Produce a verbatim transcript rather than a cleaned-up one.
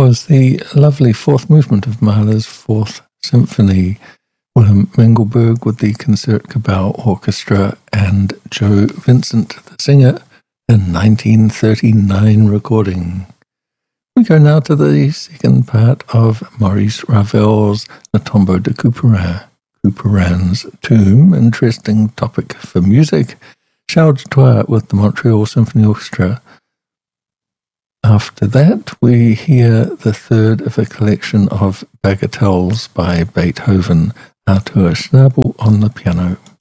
was the lovely fourth movement of Mahler's Fourth Symphony. Wilhelm Mengelberg with the Concertgebouw Orchestra and Joe Vincent, the singer, a nineteen thirty-nine recording. We go now to the second part of Maurice Ravel's Le Tombeau de Couperin. Couperin's tomb, interesting topic for music. Charles Dutoit with the Montreal Symphony Orchestra. After that, we hear the third of a collection of bagatelles by Beethoven, Arthur Schnabel on the piano.